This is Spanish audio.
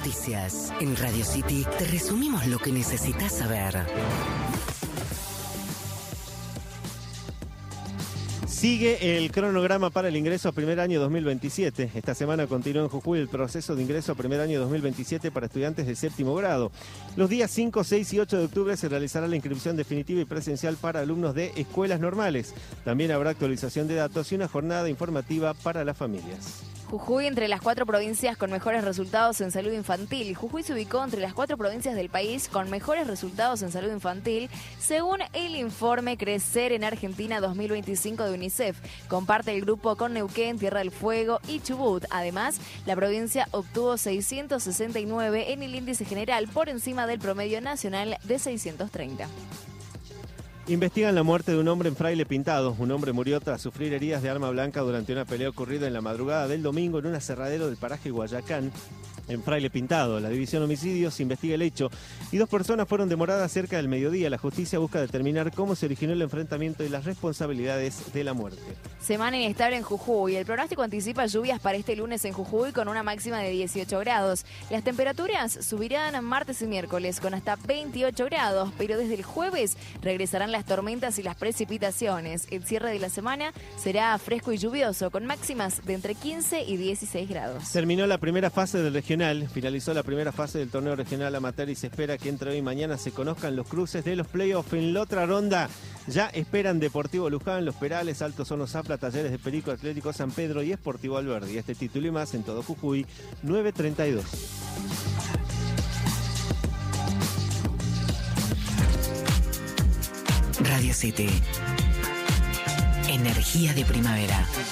Noticias. En Radio City te resumimos lo que necesitas saber. Sigue el cronograma para el ingreso a primer año 2027. Esta semana continúa en Jujuy el proceso de ingreso a primer año 2027 para estudiantes de séptimo grado. Los días 5, 6 y 8 de octubre se realizará la inscripción definitiva y presencial para alumnos de escuelas normales. También habrá actualización de datos y una jornada informativa para las familias. Jujuy entre las 4 provincias con mejores resultados en salud infantil. Jujuy se ubicó entre las 4 provincias del país con mejores resultados en salud infantil, según el informe Crecer en Argentina 2025 de UNICEF. Comparte el grupo con Neuquén, Tierra del Fuego y Chubut. Además, la provincia obtuvo 669 en el índice general, por encima del promedio nacional de 630. Investigan la muerte de un hombre en Fraile Pintado. Un hombre murió tras sufrir heridas de arma blanca durante una pelea ocurrida en la madrugada del domingo en un aserradero del paraje Guayacán, en Fraile Pintado. La división homicidios investiga el hecho y 2 personas fueron demoradas cerca del mediodía. La justicia busca determinar cómo se originó el enfrentamiento y las responsabilidades de la muerte. Semana inestable en Jujuy. El pronóstico anticipa lluvias para este lunes en Jujuy con una máxima de 18 grados. Las temperaturas subirán martes y miércoles con hasta 28 grados, pero desde el jueves regresarán las tormentas y las precipitaciones. El cierre de la semana será fresco y lluvioso con máximas de entre 15 y 16 grados. Terminó la primera fase del regional. Finalizó la primera fase del torneo regional amateur y se espera que entre hoy y mañana se conozcan los cruces de los playoffs. En la otra ronda ya esperan Deportivo Luján, Los Perales, Altos Hornos Zapla, Talleres de Perico, Atlético San Pedro y Sportivo Alberdi. Este título y más en todo Jujuy, 9:32. Radio City. Energía de primavera.